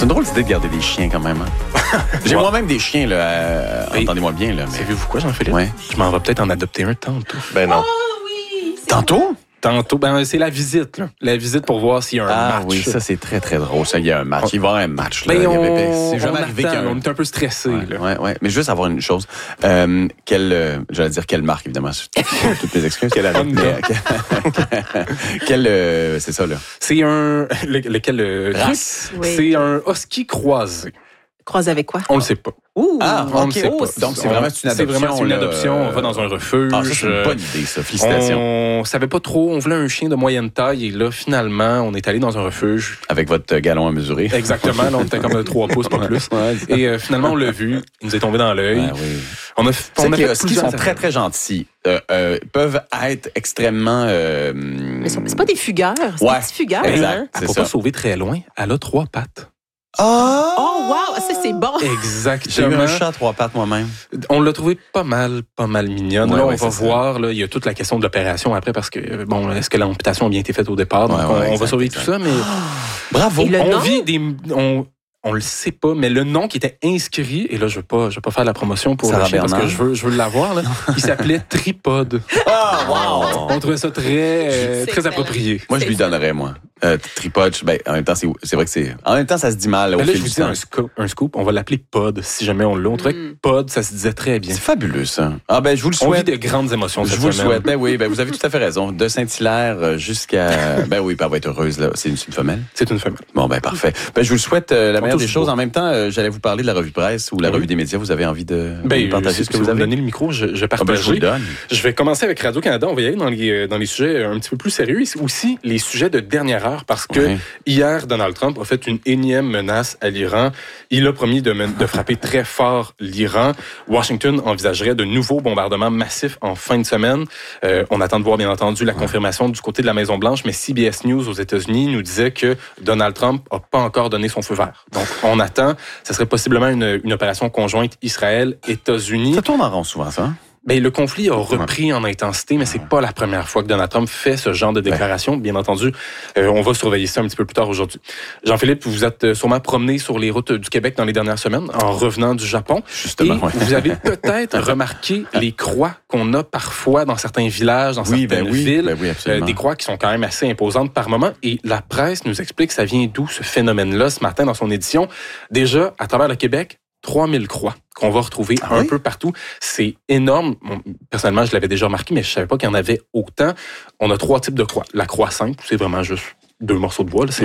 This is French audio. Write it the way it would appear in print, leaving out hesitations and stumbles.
C'est une drôle d'idée de garder des chiens quand même. Hein? J'ai moi-même des chiens, là. Entendez-moi bien, là. Mais... Savez-vous quoi, Jean-Philippe? Ouais. Je m'en vais peut-être en adopter un tantôt. Ben non. Oh oui! Tantôt? Tantôt, c'est la visite, là. La visite pour voir s'il y a un match. Ah oui, ça c'est très très drôle. Ça, il y a un match. Il va y avoir un match. Là. C'est jamais arrivé qu'il y a on est un peu stressé. Ouais. Mais juste avoir une chose. J'allais dire quelle marque, évidemment. Toutes mes excuses. Quelle année? C'est ça, là. C'est un... Lequel race? Oui. C'est un husky croisé. Croisé avec quoi? On le sait pas. Ouh! On le sait pas. Donc, c'est vraiment une adoption. C'est vraiment une adoption. On va dans un refuge. Ah, ça, c'est une bonne idée, ça. Félicitations. On savait pas trop. On voulait un chien de moyenne taille. Et là, finalement, on est allé dans un refuge. Avec votre galon à mesurer. Exactement. Là, on était comme 3 pouces, pas plus. Et finalement, on l'a vu. Il nous est tombé dans l'œil. Ah, oui. On a les fait huskies sont très, très gentils. Peuvent être extrêmement... Mais c'est pas des fugueurs. C'est Ouais, des petits fugueurs. exact. Hein? Elle ne peut pas sauver très loin. Elle a 3 pattes. Oh, wow! Ça, c'est bon. Exactement. J'ai eu un chat à 3 pattes moi-même. On l'a trouvé pas mal mignonne. Ouais, là, on ouais, va voir. Là, il y a toute la question de l'opération après parce que, est-ce que l'amputation a bien été faite au départ? Donc, on va surveiller tout ça, mais... Bravo! Et le nom? On le sait pas, mais le nom qui était inscrit, et là, je veux pas faire la promotion pour Sarah le chien parce que Bernard. je veux l'avoir, là. Il s'appelait Tripod. Wow! On trouvait ça très excellent. approprié. Moi, je lui donnerais, moi. Tripod, en même temps, c'est vrai que c'est... En même temps, ça se dit mal au Mais là, je fil vous du dis temps. un scoop, on va l'appeler Pod, si jamais on l'a. On trouvait que Pod, ça se disait très bien. C'est fabuleux, ça. Ah, je vous le On vit souhaite. de grandes émotions Je cette vous le semaine. souhaite. Oui, vous avez tout à fait raison. De Saint-Hilaire jusqu'à... elle va être heureuse, là. C'est une femelle? C'est une femelle. Bon, parfait. Je vous le souhaite la meilleure des tous choses. beaux. En même temps, j'allais vous parler de la revue de presse ou la revue des médias. Vous avez envie de partager ce que si vous avez? me donnez le micro, je partage. Je vous le donne. Je vais commencer avec Radio-Canada. On va y aller dans les sujets un petit peu plus sérieux. Aussi, les sujets de dernière heure, parce que hier, Donald Trump a fait une énième menace à l'Iran. Il a promis de frapper très fort l'Iran. Washington envisagerait de nouveaux bombardements massifs en fin de semaine. On attend de voir, bien entendu, la confirmation du côté de la Maison-Blanche, mais CBS News aux États-Unis nous disait que Donald Trump n'a pas encore donné son feu vert. Donc, on attend. Ça serait possiblement une opération conjointe Israël-États-Unis. Ça tourne en rond souvent, ça. Le conflit a repris en intensité, mais c'est pas la première fois que Donald Trump fait ce genre de déclaration. Bien entendu, on va surveiller ça un petit peu plus tard aujourd'hui. Jean-Philippe, vous êtes sûrement promené sur les routes du Québec dans les dernières semaines en revenant du Japon. Justement, et vous avez peut-être remarqué les croix qu'on a parfois dans certains villages, dans certaines villes. Des croix qui sont quand même assez imposantes par moment. Et la presse nous explique que ça vient d'où ce phénomène-là ce matin dans son édition. Déjà, à travers le Québec, 3000 croix qu'on va retrouver un peu partout. C'est énorme. Personnellement, je l'avais déjà remarqué, mais je savais pas qu'il y en avait autant. On a 3 types de croix. La croix simple, c'est vraiment juste 2 morceaux de bois. Là.